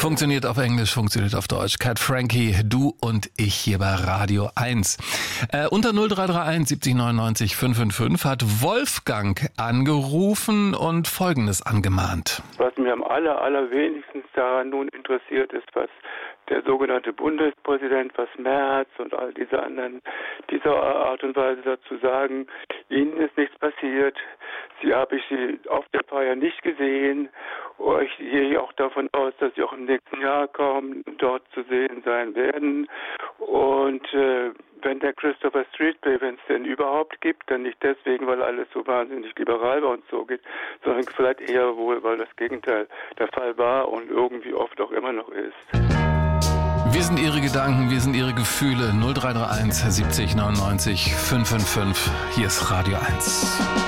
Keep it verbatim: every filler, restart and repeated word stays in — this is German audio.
Funktioniert auf Englisch, funktioniert auf Deutsch. Cat Frankie, du und ich hier bei Radio eins. Äh, unter null drei drei eins siebzig neunundneunzig fünfhundertfünf hat Wolfgang angerufen und Folgendes angemahnt. Was mir am aller, allerwenigsten daran nun interessiert ist, was der sogenannte Bundespräsident, was Merz und all diese anderen dieser Art und Weise dazu sagen, ihnen ist nichts passiert. Sie habe ich sie auf der Feier nicht gesehen. Ich gehe auch davon aus, dass sie auch im nächsten Jahr kaum dort zu sehen sein werden. Und äh, wenn der Christopher Street Day, wenn es denn überhaupt gibt, dann nicht deswegen, weil alles so wahnsinnig liberal bei uns so geht, sondern vielleicht eher wohl, weil das Gegenteil der Fall war und irgendwie oft auch immer noch ist. Wir sind Ihre Gedanken, wir sind Ihre Gefühle. null drei drei eins siebzig neunundneunzig fünfhundertfünf. Hier ist Radio eins.